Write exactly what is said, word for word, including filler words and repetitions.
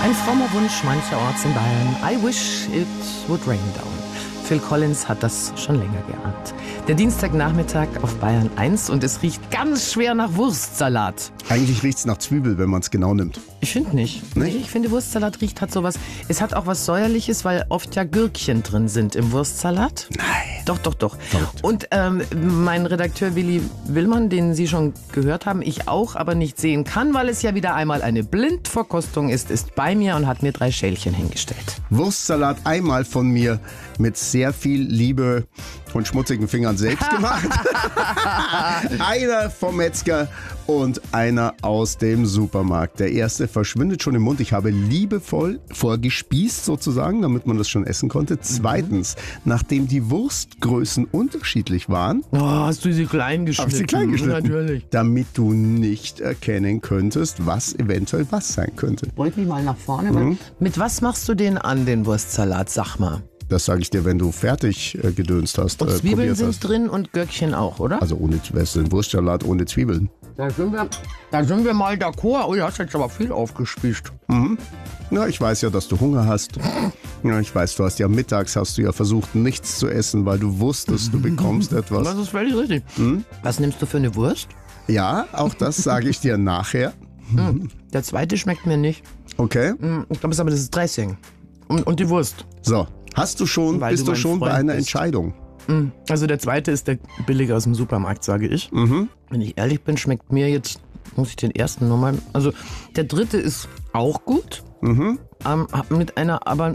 Ein frommer Wunsch mancherorts in Bayern. I wish it would rain down. Phil Collins hat das schon länger geahnt. Der Dienstagnachmittag auf Bayern eins und es riecht ganz schwer nach Wurstsalat. Eigentlich riecht es nach Zwiebel, wenn man es genau nimmt. Ich finde nicht. Nicht? Ich finde, Wurstsalat riecht hat sowas. Es hat auch was Säuerliches, weil oft ja Gürkchen drin sind im Wurstsalat. Nein. Doch, doch, doch. Verrückt. Und ähm, mein Redakteur Willi Willmann, den Sie schon gehört haben, ich auch, aber nicht sehen kann, weil es ja wieder einmal eine Blindverkostung ist, ist bei mir und hat mir drei Schälchen hingestellt. Wurstsalat einmal von mir mit sehr viel Liebe und schmutzigen Fingern selbst gemacht. Einer vom Metzger und einer aus dem Supermarkt. Der erste verschwindet schon im Mund. Ich habe liebevoll vorgespießt sozusagen, damit man das schon essen konnte. Zweitens, nachdem die Wurstgrößen unterschiedlich waren, Oh, hast du sie klein geschnitten? habe ich sie klein geschnitten, Natürlich. damit du nicht erkennen könntest, was eventuell was sein könnte. Wollte mich mal nach vorne. Mhm. Mit was machst du den an, den Wurstsalat? Sag mal. Das sage ich dir, wenn du fertig äh, gedönst hast. Und äh, Zwiebeln probiert sind hast. drin und Gürkchen auch, oder? Also ohne ein Wurstsalat ohne Zwiebeln. Da sind wir, da sind wir mal d'accord. Oh, du hast jetzt aber viel aufgespießt. Mhm. Na, ich weiß ja, dass du Hunger hast. Ja, ich weiß, du hast ja mittags hast du ja versucht, nichts zu essen, weil du wusstest, du bekommst etwas. Das ist völlig richtig. Mhm. Was nimmst du für eine Wurst? Ja, auch das sage ich dir nachher. Mhm. Der zweite schmeckt mir nicht. Okay. Ich glaube, es ist aber das ist Dressing. Und, und die Wurst. So, hast du schon, Weil bist du du mein schon bei Freund einer bist. Entscheidung? Also der zweite ist der billige aus dem Supermarkt, sage ich. Mhm. Wenn ich ehrlich bin, schmeckt mir jetzt, muss ich den ersten nochmal, also der dritte ist auch gut, Mhm. ähm, mit einer aber